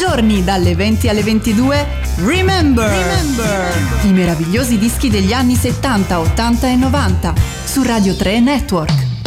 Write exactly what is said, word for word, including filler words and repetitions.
giorni dalle venti alle ventidue, Remember, Remember, i meravigliosi dischi degli anni settanta, ottanta e novanta su Radio tre Network.